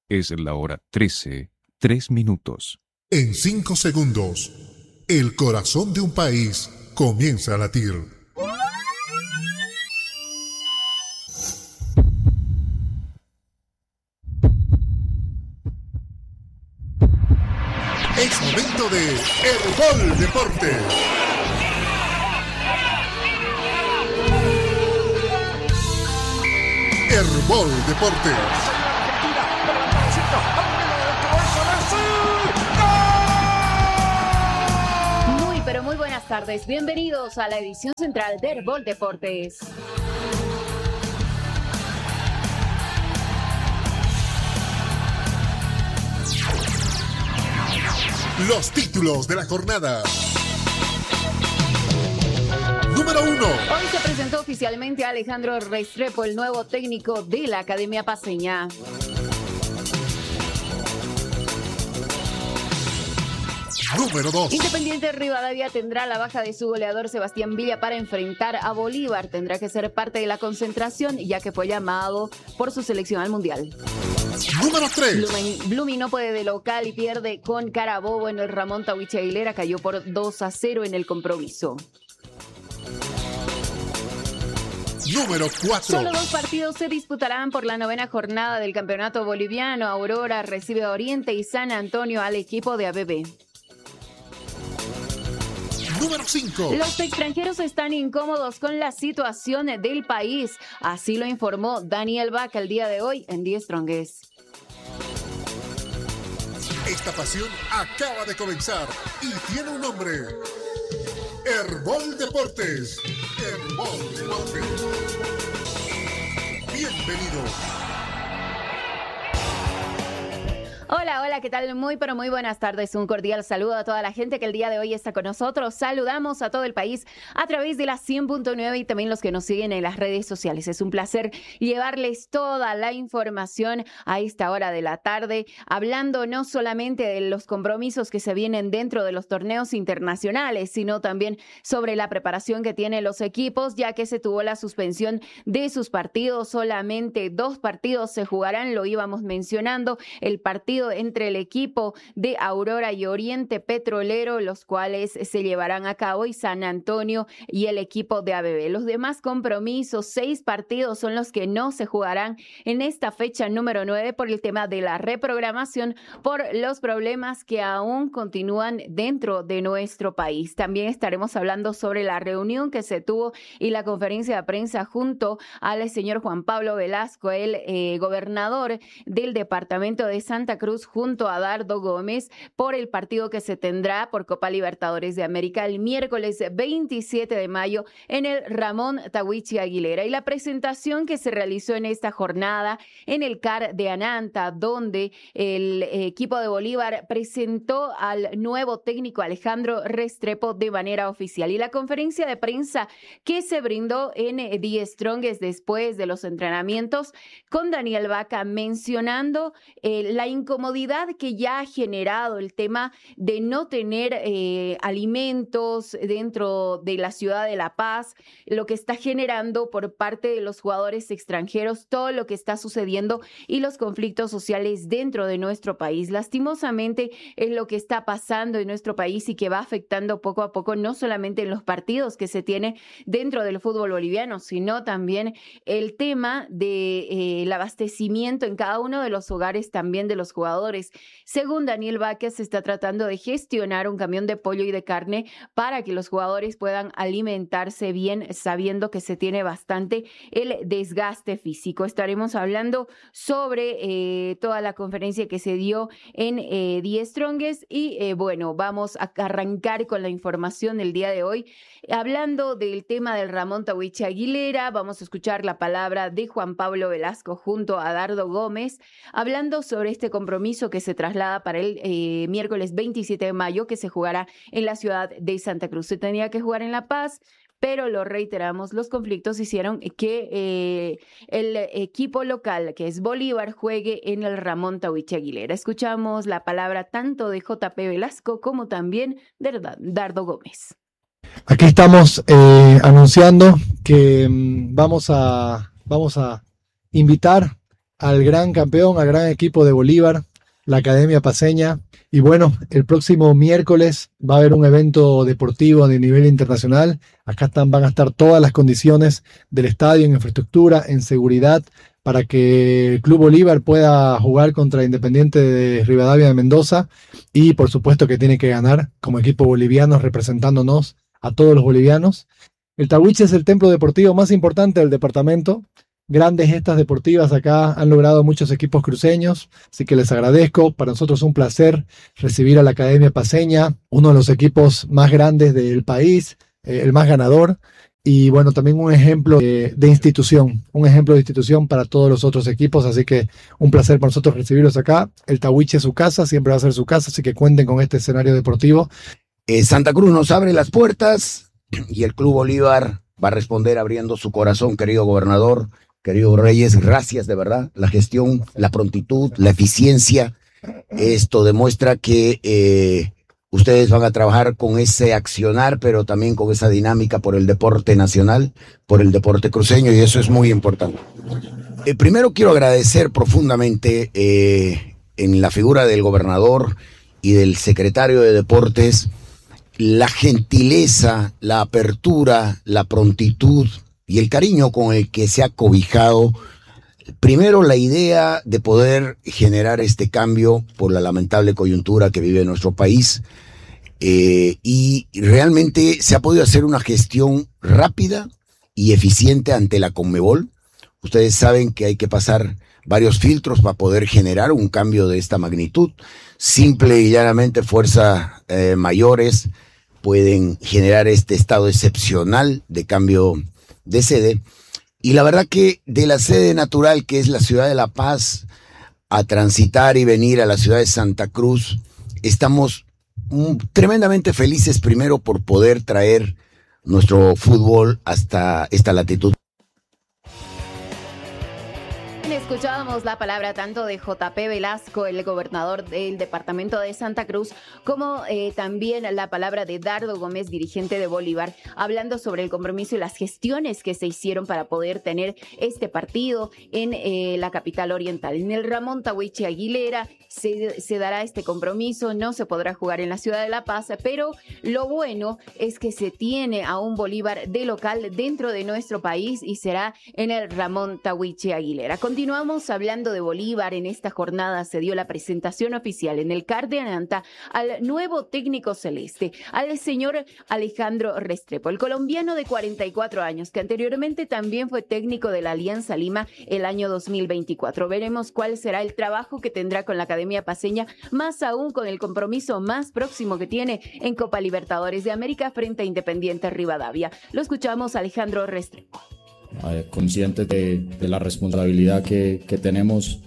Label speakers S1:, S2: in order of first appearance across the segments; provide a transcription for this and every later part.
S1: Es la hora 13, 3 minutos.
S2: En 5 segundos, el corazón de un país comienza a latir. Es momento de Herbol Deportes. Herbol Deportes.
S3: Pero muy buenas tardes, bienvenidos a la edición central de Herbol Deportes.
S2: Los títulos de la jornada. Número 1.
S3: Hoy se presentó oficialmente a Alejandro Restrepo, el nuevo técnico de la Academia Paceña.
S2: Número 2.
S3: Independiente Rivadavia tendrá la baja de su goleador Sebastián Villa para enfrentar a Bolívar. Tendrá que ser parte de la concentración ya que fue llamado por su selección al Mundial.
S2: Número 3.
S3: Blooming no puede de local y pierde con Carabobo en el Ramón Tahuichi Aguilera. Cayó por 2-0 en el compromiso.
S2: Número 4.
S3: Solo 2 partidos se disputarán por la 9ª jornada del campeonato boliviano. Aurora recibe a Oriente y San Antonio al equipo de ABB.
S2: Número 5.
S3: Los extranjeros están incómodos con la situación del país. Así lo informó Daniel Vaca el día de hoy en The Strongest.
S2: Esta pasión acaba de comenzar y tiene un nombre. Herbol Deportes. Herbol Deportes. Bienvenidos.
S3: Hola, ¿qué tal? Muy buenas tardes. Un cordial saludo a toda la gente que el día de hoy está con nosotros. Saludamos a todo el país a través de la 100.9 y también los que nos siguen en las redes sociales. Es un placer llevarles toda la información a esta hora de la tarde, hablando no solamente de los compromisos que se vienen dentro de los torneos internacionales, sino también sobre la preparación que tienen los equipos, ya que se tuvo la suspensión de sus partidos. Solamente 2 partidos se jugarán, lo íbamos mencionando, el partido entre el equipo de Aurora y Oriente Petrolero, los cuales se llevarán a cabo, y San Antonio y el equipo de ABB. Los demás compromisos, 6 partidos, son los que no se jugarán en esta fecha número 9 por el tema de la reprogramación, por los problemas que aún continúan dentro de nuestro país. También estaremos hablando sobre la reunión que se tuvo y la conferencia de prensa junto al señor Juan Pablo Velasco, el gobernador del departamento de Santa Cruz, junto a Dardo Gómez, por el partido que se tendrá por Copa Libertadores de América el miércoles 27 de mayo en el Ramón Tahuichi Aguilera. Y la presentación que se realizó en esta jornada en el CAR de Ananta, donde el equipo de Bolívar presentó al nuevo técnico Alejandro Restrepo de manera oficial. Y la conferencia de prensa que se brindó en The Strongest después de los entrenamientos con Daniel Vaca, mencionando la incomodidad que ya ha generado el tema de no tener alimentos dentro de la ciudad de La Paz, lo que está generando por parte de los jugadores extranjeros, todo lo que está sucediendo y los conflictos sociales dentro de nuestro país. Lastimosamente es lo que está pasando en nuestro país y que va afectando poco a poco, no solamente en los partidos que se tiene dentro del fútbol boliviano, sino también el tema del abastecimiento en cada uno de los hogares también de los jugadores. Según Daniel Vaca, se está tratando de gestionar un camión de pollo y de carne para que los jugadores puedan alimentarse bien, sabiendo que se tiene bastante el desgaste físico. Estaremos hablando sobre toda la conferencia que se dio en The Strongest y bueno, vamos a arrancar con la información del día de hoy. Hablando del tema del Ramón Tahuichi Aguilera, vamos a escuchar la palabra de Juan Pablo Velasco junto a Dardo Gómez, hablando sobre este compromiso que se traslada para el miércoles 27 de mayo, que se jugará en la ciudad de Santa Cruz. Se tenía que jugar en La Paz, pero lo reiteramos, los conflictos hicieron que el equipo local, que es Bolívar, juegue en el Ramón Tahuichi Aguilera. Escuchamos la palabra tanto de JP Velasco como también de Dardo Gómez.
S4: Aquí estamos anunciando que vamos a invitar al gran campeón, al gran equipo de Bolívar, la Academia Paceña. Y bueno, el próximo miércoles va a haber un evento deportivo de nivel internacional. Acá van a estar todas las condiciones del estadio en infraestructura, en seguridad, para que el Club Bolívar pueda jugar contra Independiente de Rivadavia de Mendoza. Y por supuesto que tiene que ganar como equipo boliviano, representándonos a todos los bolivianos. El Tahuiche es el templo deportivo más importante del departamento. Grandes gestas deportivas acá han logrado muchos equipos cruceños, así que les agradezco. Para nosotros es un placer recibir a la Academia Paceña, uno de los equipos más grandes del país, el más ganador, y bueno, también un ejemplo de institución para todos los otros equipos, así que un placer para nosotros recibirlos acá. El Tahuiche es su casa, siempre va a ser su casa, así que cuenten con este escenario deportivo.
S5: Santa Cruz nos abre las puertas y el Club Bolívar va a responder abriendo su corazón, querido gobernador. Querido Reyes, gracias de verdad. La gestión, la prontitud, la eficiencia, esto demuestra que ustedes van a trabajar con ese accionar, pero también con esa dinámica por el deporte nacional, por el deporte cruceño, y eso es muy importante. Primero quiero agradecer profundamente en la figura del gobernador y del secretario de Deportes la gentileza, la apertura, la prontitud y el cariño con el que se ha cobijado, primero, la idea de poder generar este cambio por la lamentable coyuntura que vive nuestro país, y realmente se ha podido hacer una gestión rápida y eficiente ante la Conmebol. Ustedes saben que hay que pasar varios filtros para poder generar un cambio de esta magnitud. Simple y llanamente fuerzas mayores pueden generar este estado excepcional de cambio de sede, y la verdad que de la sede natural, que es la ciudad de La Paz, a transitar y venir a la ciudad de Santa Cruz, estamos tremendamente felices, primero por poder traer nuestro fútbol hasta esta latitud.
S3: Escuchábamos la palabra tanto de JP Velasco, el gobernador del departamento de Santa Cruz, como también la palabra de Dardo Gómez, dirigente de Bolívar, hablando sobre el compromiso y las gestiones que se hicieron para poder tener este partido en la capital oriental. En el Ramón Tahuiche Aguilera se dará este compromiso, no se podrá jugar en la ciudad de La Paz, pero lo bueno es que se tiene a un Bolívar de local dentro de nuestro país y será en el Ramón Tahuiche Aguilera. Continuamos hablando de Bolívar. En esta jornada se dio la presentación oficial en el CAR de Ananta al nuevo técnico celeste, al señor Alejandro Restrepo, el colombiano de 44 años, que anteriormente también fue técnico de la Alianza Lima el año 2024. Veremos cuál será el trabajo que tendrá con la Academia Paceña, más aún con el compromiso más próximo que tiene en Copa Libertadores de América frente a Independiente Rivadavia. Lo escuchamos, Alejandro Restrepo.
S6: Conscientes de la responsabilidad que tenemos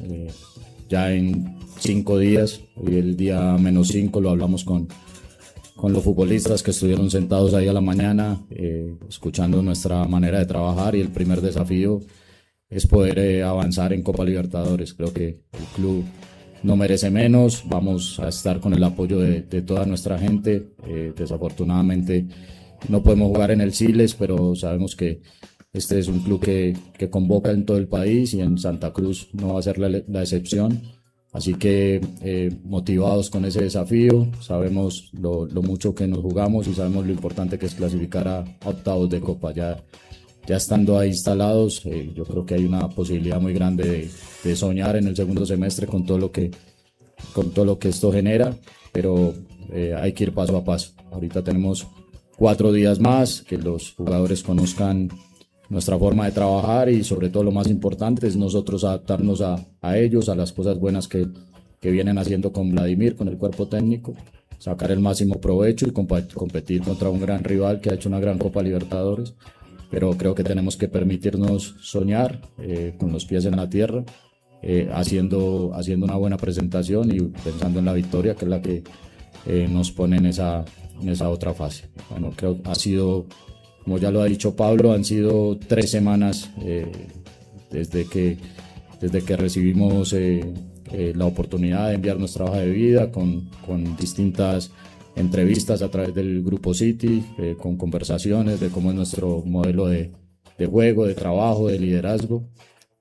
S6: ya en 5 días, hoy el día -5, lo hablamos con los futbolistas que estuvieron sentados ahí a la mañana, escuchando nuestra manera de trabajar, y el primer desafío es poder avanzar en Copa Libertadores. Creo que el club no merece menos, vamos a estar con el apoyo de toda nuestra gente. Desafortunadamente no podemos jugar en el Siles, pero sabemos que este es un club que convoca en todo el país, y en Santa Cruz no va a ser la excepción. Así que motivados con ese desafío, sabemos lo mucho que nos jugamos y sabemos lo importante que es clasificar a octavos de Copa. Ya estando ahí instalados, yo creo que hay una posibilidad muy grande de soñar en el segundo semestre con todo lo que esto genera, pero hay que ir paso a paso. Ahorita tenemos 4 días más, que los jugadores conozcan nuestra forma de trabajar, y sobre todo lo más importante es nosotros adaptarnos a ellos, a las cosas buenas que vienen haciendo con Vladimir, con el cuerpo técnico, sacar el máximo provecho y competir contra un gran rival que ha hecho una gran Copa Libertadores. Pero creo que tenemos que permitirnos soñar con los pies en la tierra, haciendo una buena presentación y pensando en la victoria, que es la que nos pone en esa otra fase. Bueno, creo que ha sido, como ya lo ha dicho Pablo, han sido 3 semanas desde que recibimos la oportunidad de enviar nuestra hoja de vida, con distintas entrevistas a través del Grupo City, con conversaciones de cómo es nuestro modelo de juego, de trabajo, de liderazgo.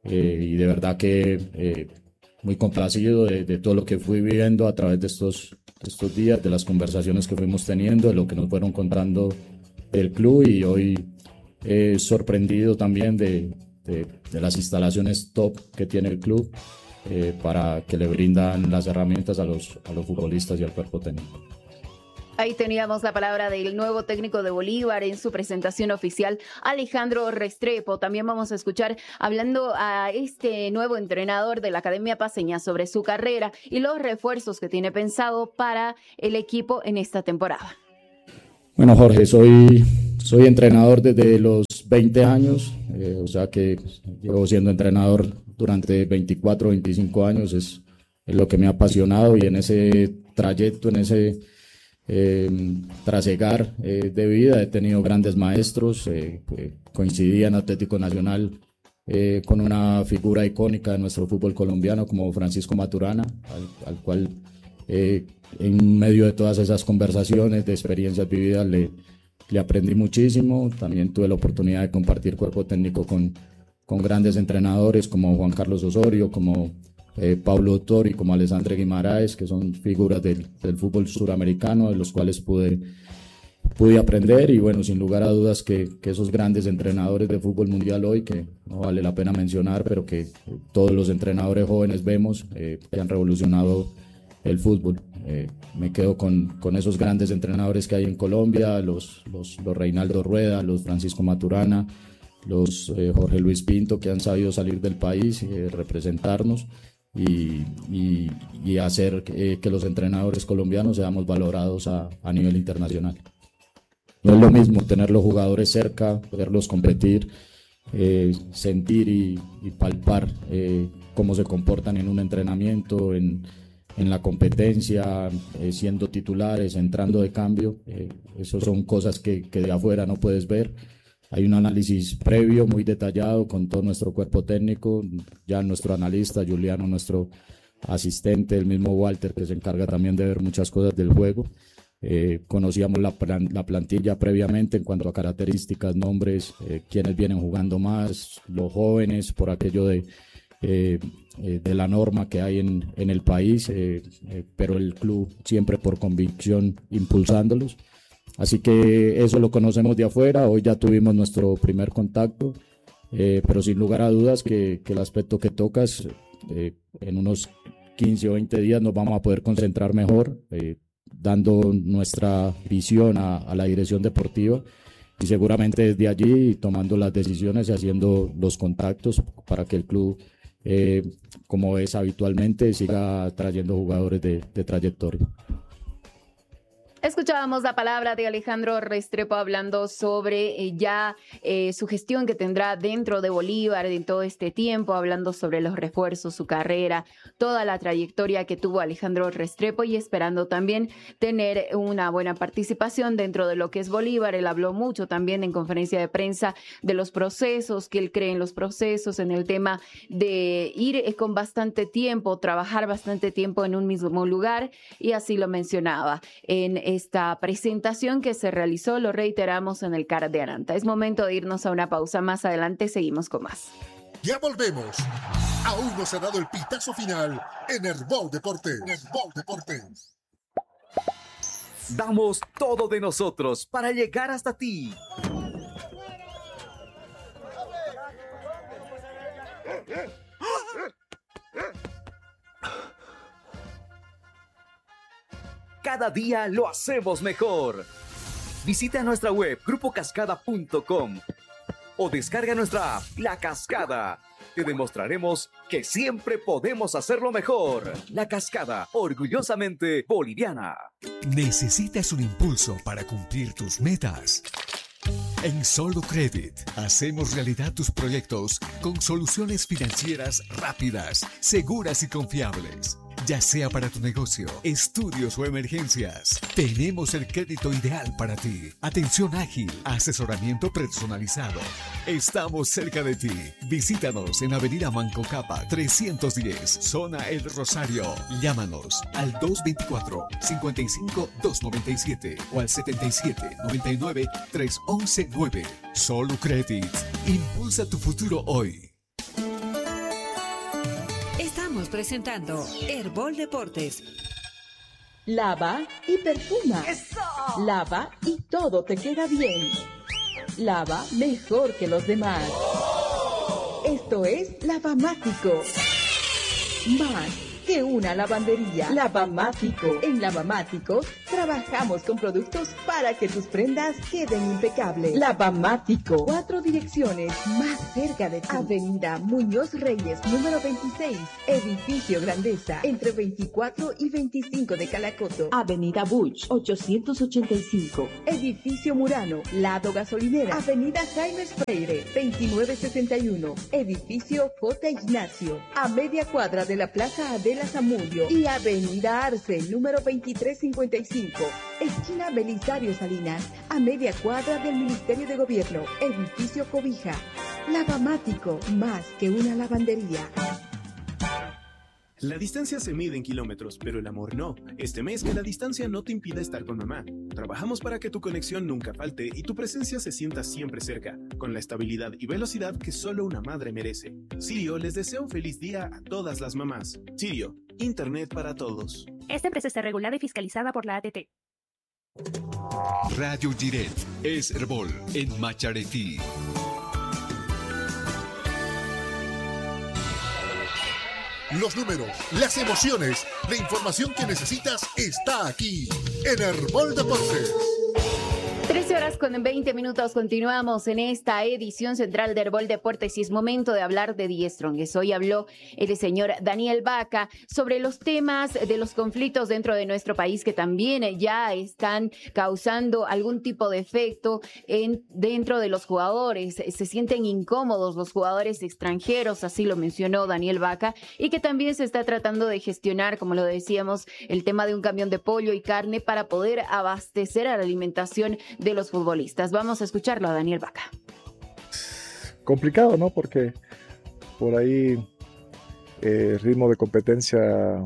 S6: y de verdad que muy complacido de todo lo que fui viviendo a través de estos días, de las conversaciones que fuimos teniendo, de lo que nos fueron contando del club, y hoy sorprendido también de las instalaciones top que tiene el club, para que le brindan las herramientas a los futbolistas y al cuerpo técnico.
S3: Ahí teníamos la palabra del nuevo técnico de Bolívar en su presentación oficial, Alejandro Restrepo. También vamos a escuchar hablando a este nuevo entrenador de la Academia Paceña sobre su carrera y los refuerzos que tiene pensado para el equipo en esta temporada.
S6: Bueno, Jorge, soy entrenador desde los 20 años, o sea que llevo siendo entrenador durante 24, 25 años, es lo que me ha apasionado, y en ese trayecto, en ese trasegar de vida he tenido grandes maestros. Coincidí en Atlético Nacional con una figura icónica de nuestro fútbol colombiano como Francisco Maturana, al cual en medio de todas esas conversaciones de experiencias vividas le aprendí muchísimo. También tuve la oportunidad de compartir cuerpo técnico con grandes entrenadores como Juan Carlos Osorio, como Pablo Autori, como Alessandro Guimaraes, que son figuras del fútbol suramericano, de los cuales pude aprender. Y bueno, sin lugar a dudas que esos grandes entrenadores de fútbol mundial hoy, que no vale la pena mencionar, pero que todos los entrenadores jóvenes vemos, que han revolucionado el fútbol. Me quedo con esos grandes entrenadores que hay en Colombia, los Reinaldo Rueda, los Francisco Maturana, los Jorge Luis Pinto, que han sabido salir del país, representarnos y hacer que los entrenadores colombianos seamos valorados a nivel internacional. No es lo mismo tener los jugadores cerca, poderlos competir, sentir y palpar cómo se comportan en un entrenamiento, en la competencia, siendo titulares, entrando de cambio. Esas son cosas que de afuera no puedes ver. Hay un análisis previo muy detallado con todo nuestro cuerpo técnico, ya nuestro analista Juliano, nuestro asistente, el mismo Walter, que se encarga también de ver muchas cosas del juego. Conocíamos la plantilla previamente en cuanto a características, nombres, quienes vienen jugando más, los jóvenes, por aquello de la norma que hay en el país, pero el club siempre por convicción impulsándolos. Así que eso lo conocemos de afuera. Hoy ya tuvimos nuestro primer contacto, pero sin lugar a dudas que el aspecto que tocas, en unos 15 o 20 días nos vamos a poder concentrar mejor, dando nuestra visión a la dirección deportiva, y seguramente desde allí tomando las decisiones y haciendo los contactos para que el club, como es habitualmente, siga trayendo jugadores de trayectoria.
S3: Escuchábamos la palabra de Alejandro Restrepo hablando sobre su gestión que tendrá dentro de Bolívar en todo este tiempo, hablando sobre los refuerzos, su carrera, toda la trayectoria que tuvo Alejandro Restrepo, y esperando también tener una buena participación dentro de lo que es Bolívar. Él habló mucho también en conferencia de prensa de los procesos, que él cree en los procesos, en el tema de ir con bastante tiempo, trabajar bastante tiempo en un mismo lugar, y así lo mencionaba en esta presentación que se realizó, lo reiteramos, en el CAR de Aranta. Es momento de irnos a una pausa. Más adelante seguimos con más.
S2: Ya volvemos. Aún no se ha dado el pitazo final en Herbol Deportes.
S7: Damos todo de nosotros para llegar hasta ti. Cada día lo hacemos mejor. Visita nuestra web grupocascada.com o descarga nuestra app La Cascada. Te demostraremos que siempre podemos hacerlo mejor. La Cascada, orgullosamente boliviana.
S8: ¿Necesitas un impulso para cumplir tus metas? En Solo Credit hacemos realidad tus proyectos con soluciones financieras rápidas, seguras y confiables. Ya sea para tu negocio, estudios o emergencias, tenemos el crédito ideal para ti. Atención ágil, asesoramiento personalizado. Estamos cerca de ti. Visítanos en Avenida Manco Capa 310, Zona El Rosario. Llámanos al 224-55-297 o al 77-99-311-9. Solo Credit. Impulsa tu futuro hoy.
S9: Estamos presentando Herbol Deportes.
S10: Lava y perfuma. ¡Eso! Lava y todo te queda bien. Lava mejor que los demás. Esto es Lavamático. Más que una lavandería. Lavamático. En Lavamático trabajamos con productos para que tus prendas queden impecables. Lavamático. 4 direcciones más cerca de ti. Avenida Muñoz Reyes, número 26. Edificio Grandeza, entre 24 y 25 de Calacoto. Avenida Buch, 885. Edificio Murano, lado gasolinera. Avenida Jaime Freire, 2961. Edificio J. Ignacio, a media cuadra de la Plaza Adela Zamudio. Y Avenida Arce, número 2355. Esquina Belisario Salinas, a media cuadra del Ministerio de Gobierno. Edificio Cobija. Lavamático, más que una lavandería.
S11: La distancia se mide en kilómetros, pero el amor no. Este mes que la distancia no te impida estar con mamá. Trabajamos para que tu conexión nunca falte y tu presencia se sienta siempre cerca, con la estabilidad y velocidad que solo una madre merece. Sirio les desea un feliz día a todas las mamás. Sirio, Internet para todos.
S12: Esta empresa está regulada y fiscalizada por la ATT.
S8: Radio Giret es Herbol en Macharetí.
S2: Los números, las emociones, la información que necesitas está aquí en Herbol Deportes.
S3: 13:20. Continuamos en esta edición central de Herbol Deportes y es momento de hablar de The Strongest. Hoy habló el señor Daniel Vaca sobre los temas de los conflictos dentro de nuestro país que también ya están causando algún tipo de efecto dentro de los jugadores. Se sienten incómodos los jugadores extranjeros, así lo mencionó Daniel Vaca, y que también se está tratando de gestionar, como lo decíamos, el tema de un camión de pollo y carne para poder abastecer a la alimentación de los futbolistas. Vamos a escucharlo a Daniel Vaca.
S13: Complicado, ¿no? Porque por ahí el ritmo de competencia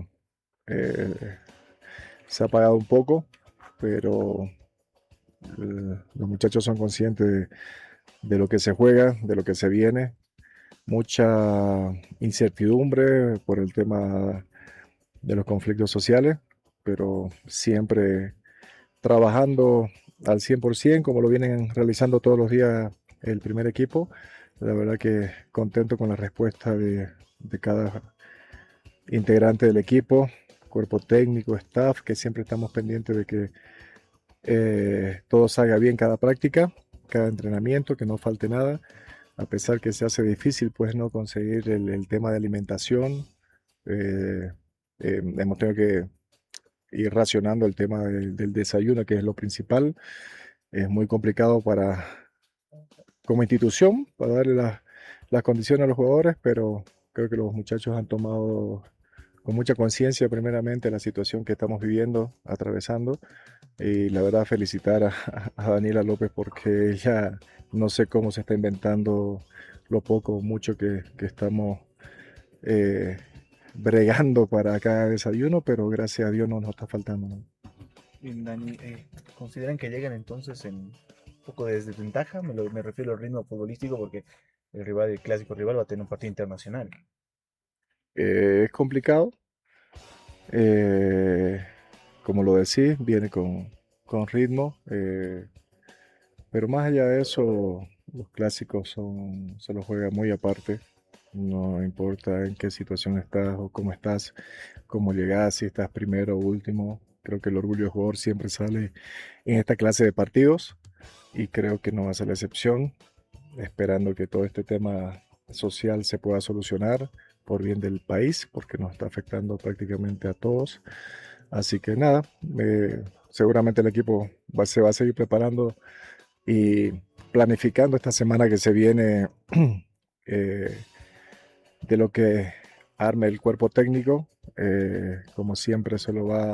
S13: se ha apagado un poco, pero los muchachos son conscientes de lo que se juega, de lo que se viene. Mucha incertidumbre por el tema de los conflictos sociales, pero siempre trabajando al 100%, como lo vienen realizando todos los días el primer equipo. La verdad que contento con la respuesta de cada integrante del equipo, cuerpo técnico, staff, que siempre estamos pendientes de que todo salga bien cada práctica, cada entrenamiento, que no falte nada, a pesar que se hace difícil pues no conseguir el tema de alimentación. Hemos tenido que ir racionando el tema del desayuno, que es lo principal. Es muy complicado como institución, para darle las condiciones a los jugadores, pero creo que los muchachos han tomado con mucha conciencia primeramente la situación que estamos viviendo, atravesando, y la verdad felicitar a Daniela López, porque ella no sé cómo se está inventando lo poco o mucho que estamos bregando para cada desayuno, pero gracias a Dios no nos está faltando, ¿no?
S14: Bien, Dani, ¿consideran que llegan entonces en un poco de desventaja? Me refiero al ritmo futbolístico, porque el clásico rival va a tener un partido internacional.
S13: Es complicado, como lo decís, viene con ritmo, pero más allá de eso, los clásicos se los juega muy aparte. No importa en qué situación estás o cómo estás, cómo llegás, si estás primero o último. Creo que el orgullo del jugador siempre sale en esta clase de partidos y creo que no va a ser la excepción, esperando que todo este tema social se pueda solucionar por bien del país, porque nos está afectando prácticamente a todos. Así que nada, seguramente el equipo se va a seguir preparando y planificando esta semana que se viene de lo que arme el cuerpo técnico, como siempre se lo ha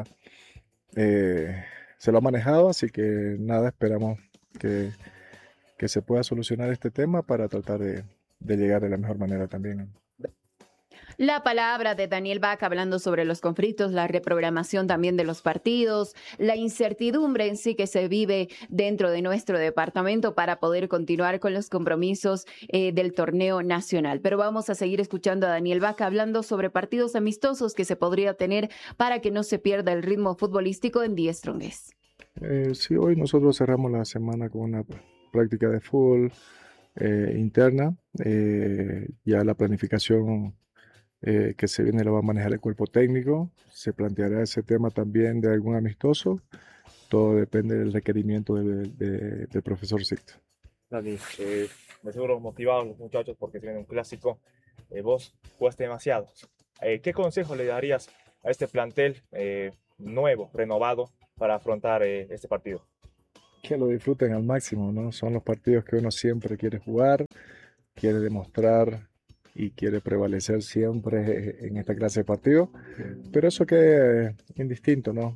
S13: manejado, así que nada, esperamos que se pueda solucionar este tema para tratar de llegar de la mejor manera también.
S3: La palabra de Daniel Vaca hablando sobre los conflictos, la reprogramación también de los partidos, la incertidumbre en sí que se vive dentro de nuestro departamento para poder continuar con los compromisos del torneo nacional. Pero vamos a seguir escuchando a Daniel Vaca hablando sobre partidos amistosos que se podría tener para que no se pierda el ritmo futbolístico en The Strongest.
S13: Sí, hoy nosotros cerramos la semana con una práctica de fútbol interna. Ya la planificación que se viene la va a manejar el cuerpo técnico. Se planteará ese tema también de algún amistoso. Todo depende del requerimiento del profesor Sicto.
S15: Dani, me seguro motivados los muchachos porque tienen un clásico. Vos jugaste demasiado. ¿Qué consejo le darías a este plantel nuevo, renovado, para afrontar este partido?
S13: Que lo disfruten al máximo, ¿no? Son los partidos que uno siempre quiere jugar, quiere demostrar y quiere prevalecer siempre en esta clase de partidos, pero eso que indistinto, ¿no?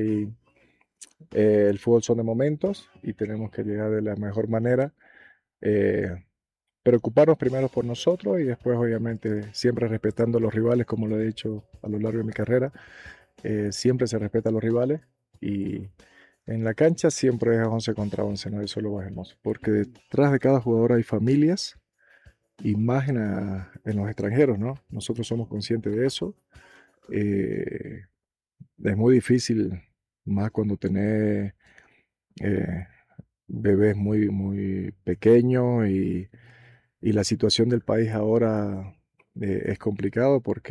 S13: El fútbol son de momentos y tenemos que llegar de la mejor manera, preocuparnos primero por nosotros y después obviamente siempre respetando a los rivales, como lo he dicho a lo largo de mi carrera, siempre se respeta a los rivales y en la cancha siempre es 11 contra 11, ¿no? Eso es lo más hermoso, porque detrás de cada jugador hay familias y más en los extranjeros, ¿no? Nosotros somos conscientes de eso. Es muy difícil, más cuando tenés bebés muy, muy pequeños y la situación del país ahora es complicado porque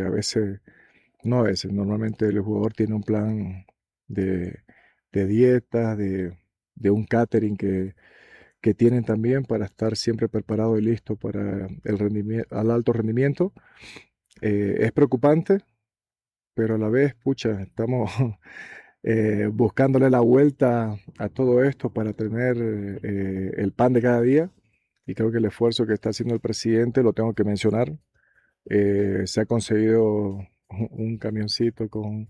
S13: normalmente el jugador tiene un plan de dieta, de un catering que tienen también para estar siempre preparado y listo para al alto rendimiento. Es preocupante, pero a la vez, pucha, estamos buscándole la vuelta a todo esto para tener el pan de cada día. Y creo que el esfuerzo que está haciendo el presidente, lo tengo que mencionar, se ha conseguido un camioncito con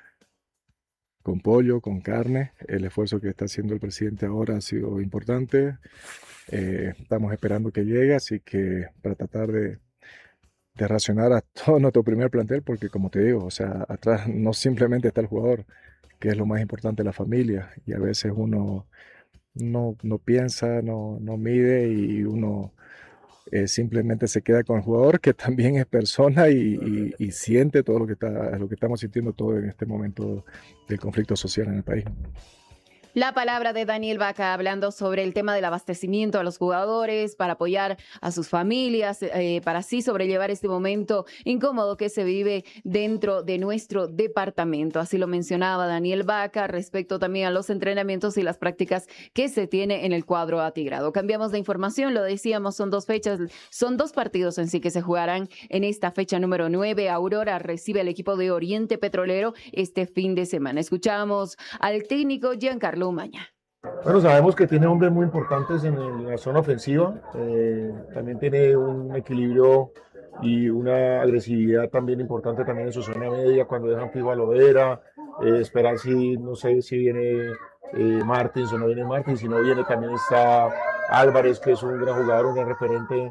S13: pollo, con carne. El esfuerzo que está haciendo el presidente ahora ha sido importante. Estamos esperando que llegue, así que para tratar de racionar a todo nuestro primer plantel, porque como te digo, o sea, atrás no simplemente está el jugador, que es lo más importante, la familia, y a veces uno no piensa, no mide y uno simplemente se queda con el jugador, que también es persona y siente todo lo que estamos sintiendo todo en este momento del conflicto social en el país.
S3: La palabra de Daniel Vaca hablando sobre el tema del abastecimiento a los jugadores para apoyar a sus familias, para así sobrellevar este momento incómodo que se vive dentro de nuestro departamento. Así lo mencionaba Daniel Vaca respecto también a los entrenamientos y las prácticas que se tiene en el cuadro atigrado. Cambiamos de información, lo decíamos, son 2 fechas, son 2 partidos en sí que se jugarán en esta fecha número 9. Aurora recibe al equipo de Oriente Petrolero este fin de semana. Escuchamos al técnico Giancarlo Umaña.
S16: Bueno, sabemos que tiene hombres muy importantes en la zona ofensiva, también tiene un equilibrio y una agresividad también importante también en su zona media cuando dejan fijo a Lovera, esperar no sé si viene Martins o no viene Martins, si no viene también está Álvarez, que es un gran jugador, un gran referente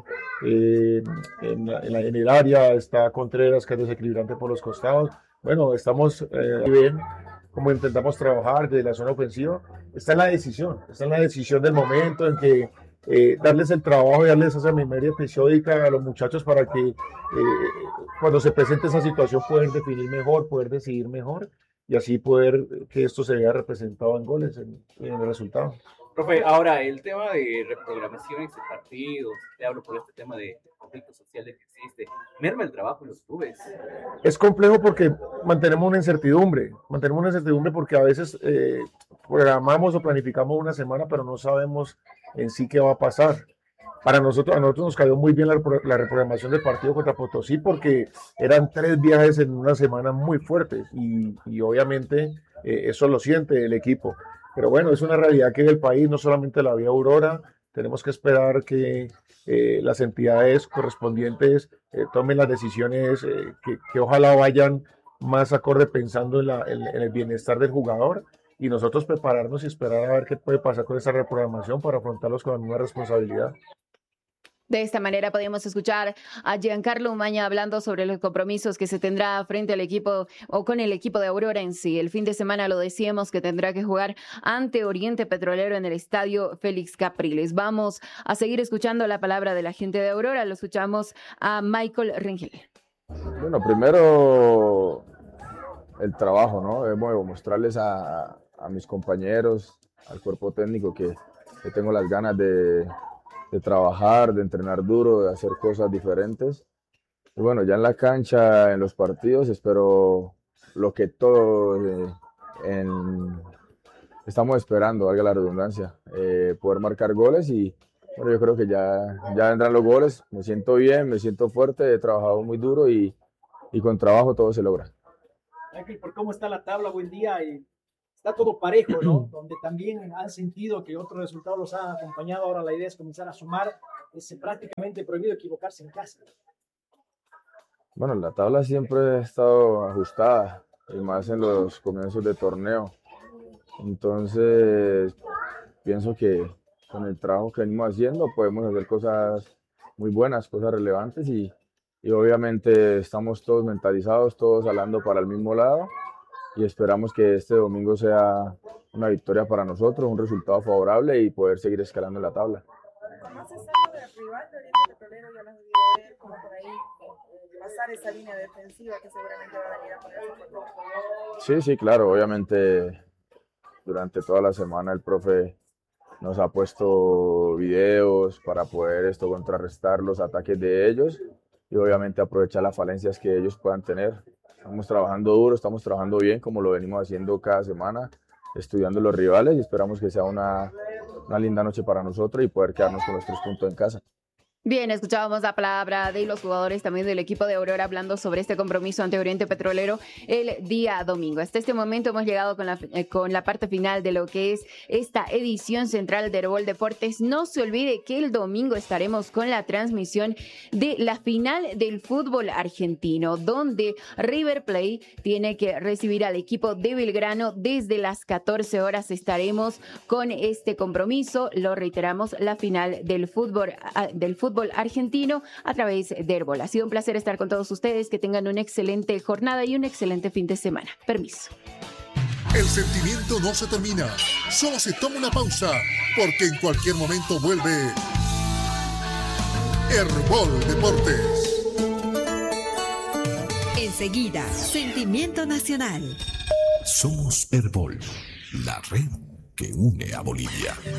S16: en el área, está Contreras, que es desequilibrante por los costados. Bueno, estamos bien. Como intentamos trabajar desde la zona ofensiva, está en la decisión del momento en que darles el trabajo y darles esa memoria episódica a los muchachos para que cuando se presente esa situación puedan definir mejor, poder decidir mejor y así poder que esto se vea representado en goles, en el resultado.
S17: Profe, ahora el tema de reprogramaciones de partidos, te hablo por este tema de conflictos sociales que existe, merma el trabajo en los clubes.
S16: Es complejo porque mantenemos una incertidumbre porque a veces programamos o planificamos una semana, pero no sabemos en sí qué va a pasar. A nosotros nos cayó muy bien la reprogramación del partido contra Potosí porque eran 3 viajes en una semana muy fuertes y obviamente eso lo siente el equipo. Pero bueno, es una realidad que en el país, no solamente la vía Aurora, tenemos que esperar que las entidades correspondientes tomen las decisiones que ojalá vayan más acorde pensando en el bienestar del jugador y nosotros prepararnos y esperar a ver qué puede pasar con esa reprogramación para afrontarlos con la misma responsabilidad.
S3: De esta manera podemos escuchar a Giancarlo Umaña hablando sobre los compromisos que se tendrá frente al equipo o con el equipo de Aurora en sí. El fin de semana lo decíamos que tendrá que jugar ante Oriente Petrolero en el estadio Félix Capriles. Vamos a seguir escuchando la palabra de la gente de Aurora. Lo escuchamos a Michael Rengel.
S18: Bueno, primero el trabajo, ¿no? Debo mostrarles a mis compañeros, al cuerpo técnico que tengo las ganas de trabajar, de entrenar duro, de hacer cosas diferentes. Y bueno, ya en la cancha, en los partidos, espero lo que todos estamos esperando, valga la redundancia, poder marcar goles y bueno, yo creo que ya vendrán los goles. Me siento bien, me siento fuerte, he trabajado muy duro y con trabajo todo se logra.
S19: Michael, por cómo está la tabla hoy en día, está todo parejo, ¿no? Donde también han sentido que otros resultados los han acompañado. Ahora la idea es comenzar a sumar. Es prácticamente prohibido equivocarse en casa.
S18: Bueno, la tabla siempre ha estado ajustada, y más en los comienzos de torneo. Entonces, pienso que con el trabajo que venimos haciendo podemos hacer cosas muy buenas, cosas relevantes y obviamente estamos todos mentalizados, todos hablando para el mismo lado. Y esperamos que este domingo sea una victoria para nosotros, un resultado favorable y poder seguir escalando en la tabla.
S20: ¿No se sabe del rival de Oriente Petrolero? Ya lo has debido ver, como por ahí pasar esa línea defensiva que seguramente va a venir a poner.
S18: Sí, claro, obviamente durante toda la semana el profe nos ha puesto videos para poder contrarrestar los ataques de ellos y obviamente aprovechar las falencias que ellos puedan tener. Estamos trabajando duro, estamos trabajando bien como lo venimos haciendo cada semana, estudiando los rivales y esperamos que sea una linda noche para nosotros y poder quedarnos con los 3 puntos en casa.
S3: Bien, escuchábamos la palabra de los jugadores también del equipo de Aurora hablando sobre este compromiso ante Oriente Petrolero el día domingo. Hasta este momento hemos llegado con la parte final de lo que es esta edición central de Herbol Deportes. No se olvide que el domingo estaremos con la transmisión de la final del fútbol argentino, donde River Plate tiene que recibir al equipo de Belgrano. Desde las 14 horas estaremos con este compromiso. Lo reiteramos, la final del fútbol argentino a través de Herbol. Ha sido un placer estar con todos ustedes. Que tengan una excelente jornada y un excelente fin de semana. Permiso.
S2: El sentimiento no se termina, solo se toma una pausa, porque en cualquier momento vuelve Herbol Deportes.
S9: Enseguida, Sentimiento Nacional.
S8: Somos Herbol, la red que une a Bolivia.